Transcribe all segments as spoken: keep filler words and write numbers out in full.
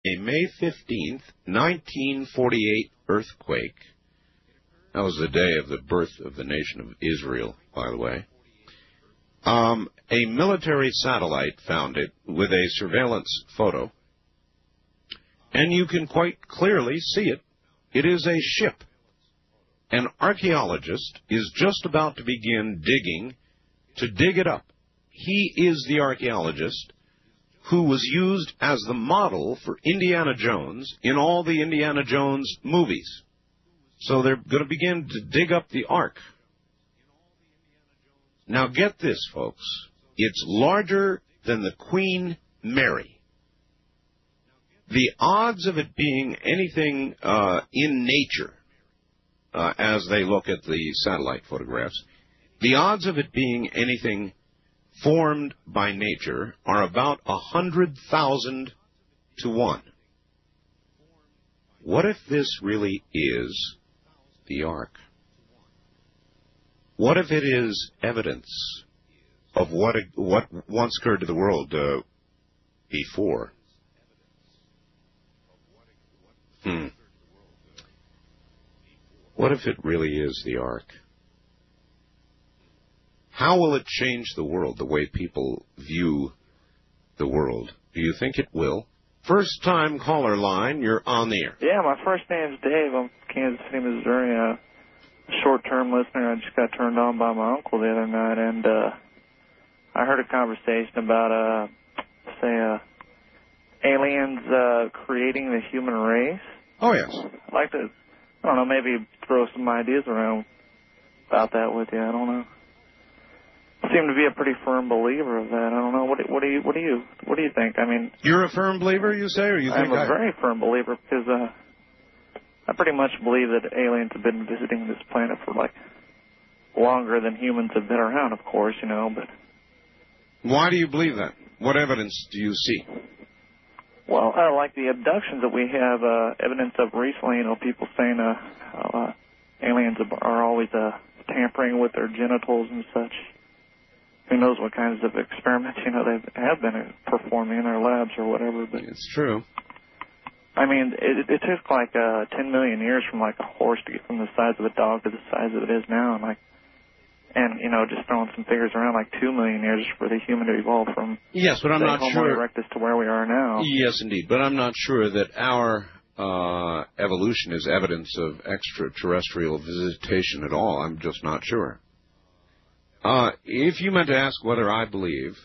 A May fifteenth, nineteen forty-eight earthquake. That was the day of the birth of the nation of Israel, by the way. Um, a military satellite found it with a surveillance photo, and you can quite clearly see it. It is a ship. An archaeologist is just about to begin digging to dig it up. He is the archaeologist who was used as the model for Indiana Jones in all the Indiana Jones movies. So they're going to begin to dig up the Ark. Now get this, folks. It's larger than the Queen Mary. The odds of it being anything uh, in nature, uh, as they look at the satellite photographs, the odds of it being anything formed by nature are about a hundred thousand to one. What if this really is the Ark? What if it is evidence of what what once occurred to the world uh, before? Hmm. What if it really is the Ark? How will it change the world, the way people view the world? Do you think it will? First time caller line, you're on the air. Yeah, my first name's Dave. I'm from Kansas City, Missouri. Uh, short-term listener. I just got turned on by my uncle the other night, and uh, I heard a conversation about, uh, say, uh, aliens uh, creating the human race. Oh, yes. I'd like to, I don't know, maybe throw some ideas around about that with you. I don't know. I seem to be a pretty firm believer of that. I don't know. What do, what do you what do you what do you think? I mean, you're a firm believer, you say, or you think I'm a I... very firm believer because uh, I pretty much believe that aliens have been visiting this planet for like longer than humans have been around. Of course, you know, but why do you believe that? What evidence do you see? Well, uh, like the abductions that we have uh, evidence of recently. You know, people saying uh, how, uh, aliens are always uh, tampering with their genitals and such. Who knows what kinds of experiments, you know, they have been performing in their labs or whatever. But it's true. I mean, it, it took like uh, ten million years from like a horse to get from the size of a dog to the size of it is now. And, like, and you know, just throwing some figures around, like two million years for the human to evolve from yes, but I'm say, not Homo sure. erectus to where we are now. Yes, indeed. But I'm not sure that our uh, evolution is evidence of extraterrestrial visitation at all. I'm just not sure. Uh, if you meant to ask whether I believe,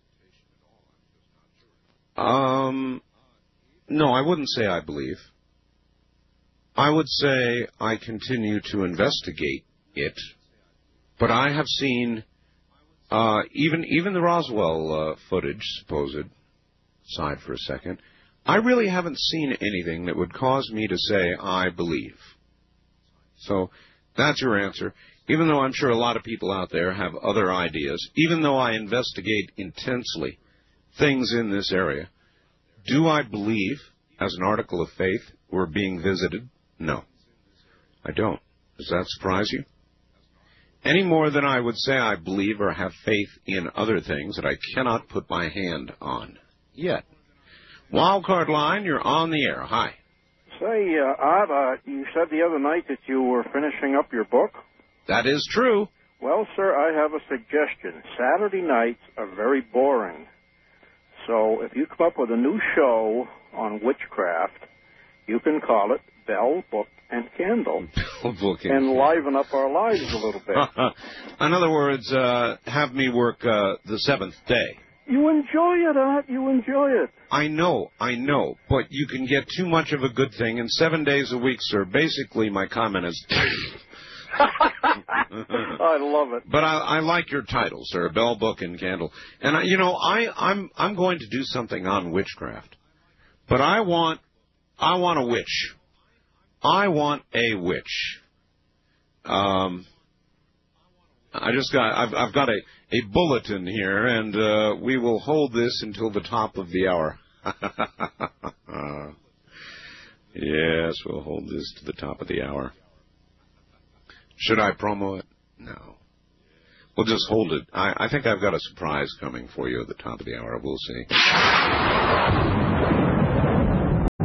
um, no, I wouldn't say I believe. I would say I continue to investigate it, but I have seen uh, even even the Roswell uh, footage, supposed, aside for a second, I really haven't seen anything that would cause me to say I believe. So that's your answer. Even though I'm sure a lot of people out there have other ideas, even though I investigate intensely things in this area, do I believe, as an article of faith, we're being visited? No, I don't. Does that surprise you? Any more than I would say I believe or have faith in other things that I cannot put my hand on yet. Wildcard line, you're on the air. Hi. Say, uh, Art, uh, you said the other night that you were finishing up your book? That is true. Well, sir, I have a suggestion. Saturday nights are very boring. So if you come up with a new show on witchcraft, you can call it Bell, Book, and Candle. Bell, Book, and, and liven up our lives a little bit. In other words, uh, have me work uh, the seventh day. You enjoy it, Art. You enjoy it. I know, I know. But you can get too much of a good thing. And seven days a week, sir, basically my comment is... I love it. But I, I like your title, sir, Bell, Book, and Candle. And, I, you know, I, I'm I'm going to do something on witchcraft. But I want I want a witch. I want a witch. Um, I just got I've I've got a, a bulletin here, and uh, we will hold this until the top of the hour. Yes, we'll hold this to the top of the hour. Should I promo it? No. We'll just hold it. I, I think I've got a surprise coming for you at the top of the hour. We'll see.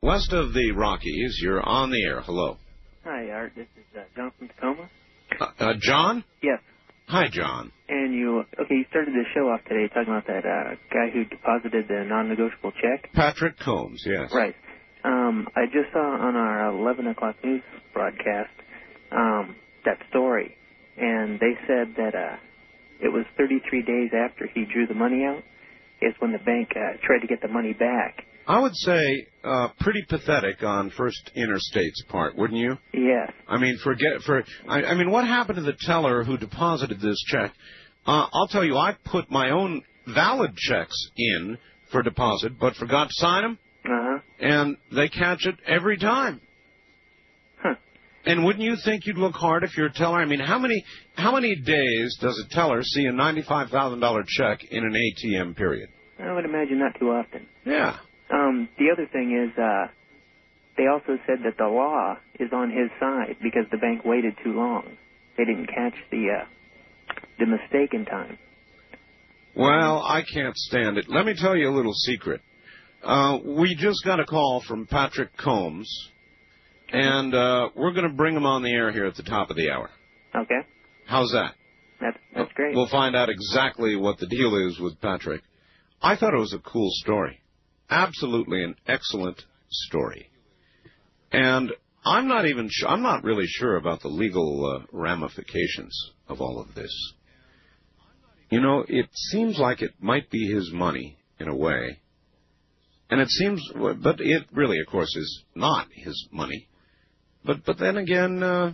west of the Rockies. You're on the air. Hello. Hi, Art. This is uh, John from Tacoma. Uh, uh, John? Yes. Hi, John. And you, okay, you started the show off today talking about that uh, guy who deposited the non-negotiable check. Patrick Combs, yes. Right. Um, I just saw on our eleven o'clock news broadcast um, that story, and they said that uh, it was thirty-three days after he drew the money out is when the bank uh, tried to get the money back. I would say uh, pretty pathetic on First Interstate's part, wouldn't you? Yes. I mean, forget for. I, I mean, what happened to the teller who deposited this check? Uh, I'll tell you, I put my own valid checks in for deposit, but forgot to sign them, uh-huh. and they catch it every time. Huh. And wouldn't you think you'd look hard if you're a teller? I mean, how many how many days does a teller see a ninety-five thousand dollars check in an A T M period? I would imagine not too often. Yeah. Um, the other thing is, uh, they also said that the law is on his side because the bank waited too long. They didn't catch the uh, the mistake in time. Well, I can't stand it. Let me tell you a little secret. Uh, we just got a call from Patrick Combs, and uh, we're going to bring him on the air here at the top of the hour. Okay. How's that? That's, that's great. We'll find out exactly what the deal is with Patrick. I thought it was a cool story. Absolutely an excellent story. And I'm not even sure, I'm not really sure about the legal uh, ramifications of all of this. You know, it seems like it might be his money in a way. And it seems, but it really, of course, is not his money. But but then again, uh,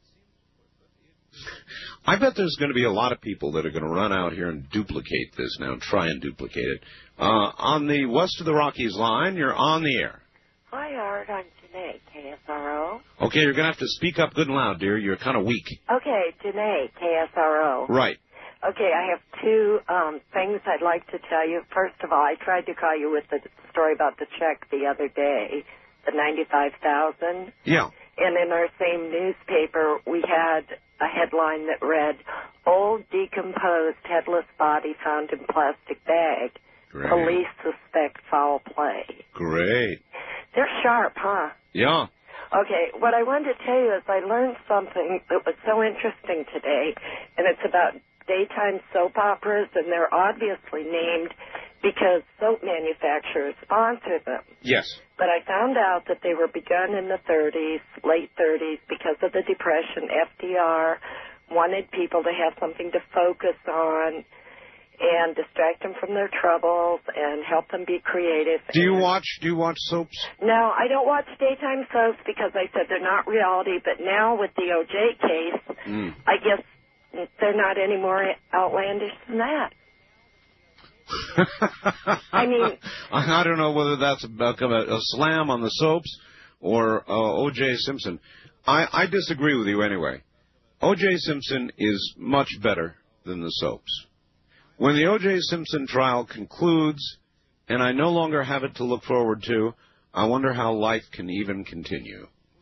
I bet there's going to be a lot of people that are going to run out here and duplicate this now, and try and duplicate it. Uh, on the west of the Rockies line, you're on the air. Hi, Art. I'm Janae, K S R O. Okay, you're going to have to speak up good and loud, dear. You're kind of weak. Okay, Janae, K S R O. Right. Okay, I have two um, things I'd like to tell you. First of all, I tried to call you with the story about the check the other day, the ninety-five thousand dollars. Yeah. And in our same newspaper, we had a headline that read, "Old decomposed headless body found in plastic bag. Great. Police suspect foul play." Great. They're sharp, huh? Yeah. Okay, what I wanted to tell you is I learned something that was so interesting today, and it's about daytime soap operas, and they're obviously named because soap manufacturers sponsor them. Yes. But I found out that they were begun in the thirties, late thirties, because of the Depression. F D R wanted people to have something to focus on and distract them from their troubles and help them be creative. Do you watch, do you watch soaps? No, I don't watch daytime soaps because I said they're not reality, but now with the O J case, Mm. I guess they're not any more outlandish than that. I mean, I don't know whether that's about a, a slam on the soaps or uh, O J Simpson. I, I disagree with you anyway. O J Simpson is much better than the soaps. When the O J Simpson trial concludes, and I no longer have it to look forward to, I wonder how life can even continue.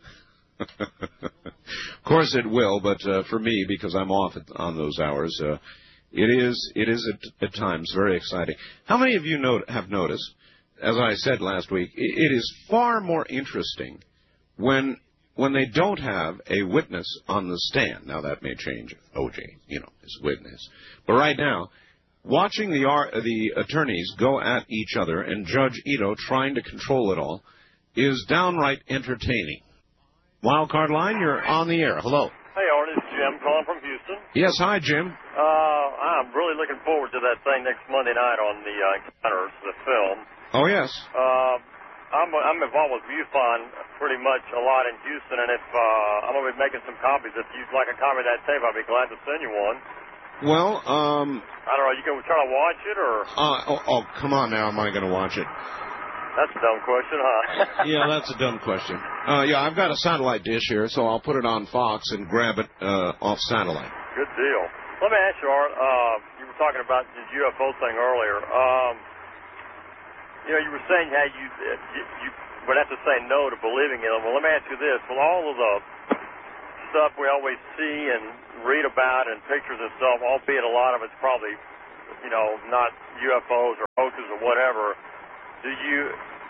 Of course it will, but uh, for me, because I'm off at, on those hours, uh, it is it is at, at times very exciting. How many of you know, have noticed, as I said last week, it, it is far more interesting when when they don't have a witness on the stand. Now that may change if O J, you know, is witness, but right now, watching the the attorneys go at each other and Judge Ito trying to control it all is downright entertaining. Wildcard line, you're on the air. Hello. Hey, Art, it's Jim calling from Houston. Yes, hi, Jim. Uh, I'm really looking forward to that thing next Monday night on the uh, Encounters, the film. Oh, yes. Uh, I'm I'm involved with MUFON pretty much a lot in Houston, and if uh, I'm going to be making some copies, if you'd like a copy of that tape, I'd be glad to send you one. Well, um... I don't know, you going to try to watch it, or...? Uh, oh, oh, come on now, am I going to watch it? That's a dumb question, huh? Yeah, that's a dumb question. Uh, yeah, I've got a satellite dish here, so I'll put it on Fox and grab it uh, off satellite. Good deal. Let me ask you, Art, uh, you were talking about the U F O thing earlier. Um, you know, you were saying how you, you, you would have to say no to believing in them. Well, let me ask you this. Well, all of the stuff we always see and read about and pictures and stuff, albeit a lot of it's probably, you know, not U F Os or hoaxes or whatever, do you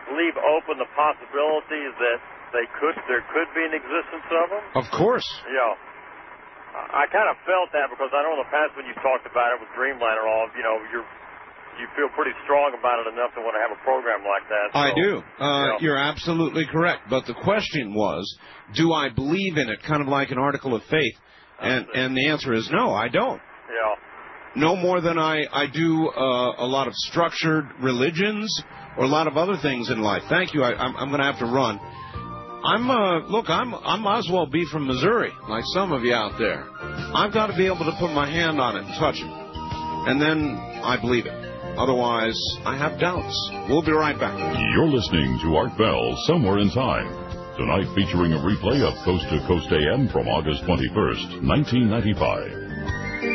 leave open the possibility that they could, there could be an existence of them? Of course. Yeah. I kind of felt that because I know in the past when you talked about it with Dreamland and all, you know, you're, you feel pretty strong about it enough to want to have a program like that. So, I do. Uh, yeah. You're absolutely correct. But the question was, do I believe in it, kind of like an article of faith? And, and the answer is no, I don't. Yeah. No more than I, I do uh, a lot of structured religions or a lot of other things in life. Thank you. I, I'm, I'm going to have to run. I'm uh, look. I'm I might as well be from Missouri, like some of you out there. I've got to be able to put my hand on it and touch it, and then I believe it. Otherwise, I have doubts. We'll be right back. You're listening to Art Bell, Somewhere in Time. Tonight featuring a replay of Coast to Coast A M from August twenty-first, nineteen ninety-five.